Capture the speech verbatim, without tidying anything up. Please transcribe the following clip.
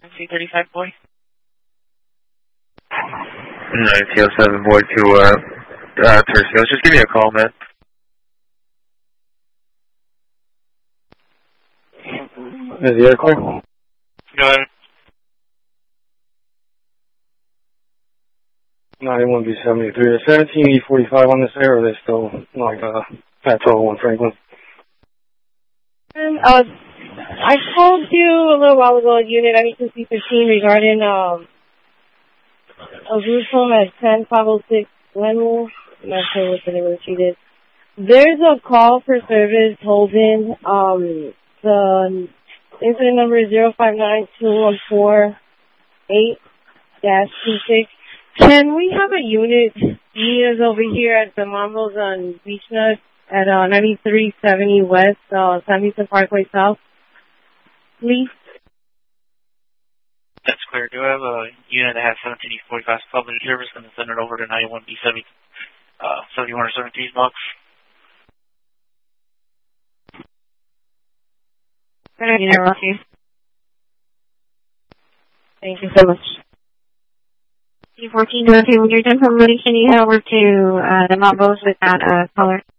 C thirty-five boy. nine T L seven boy to uh, uh, Tercios. Just give me a call, man. Is the air clear? Go ahead. ninety-one B seventy-three. Is seventeen E forty-five on this air, or are they still like uh, at twelve one Franklin? Um, uh, I called you a little while ago, Unit I two C fifteen, regarding um, a roof home at ten five oh six Glenwood. I'm not sure what the name of the street is. There's a call for service holding. Um, the incident number is zero five nine two one four eight dash two six. Can we have a unit meet us over here at the Mambo's on Beach Nut at uh, ninety-three seventy West, uh, San Vicente Parkway South, please? That's clear. Do I have a unit that has seventeen E forty-five public service and send it over to ninety-one B seventy, uh, seventy-one or seventeen box? Good idea, Rocky. Thank you so much. C fourteen, okay, when you're done from Moody, can you head over to uh, the Mambo's with that uh, caller?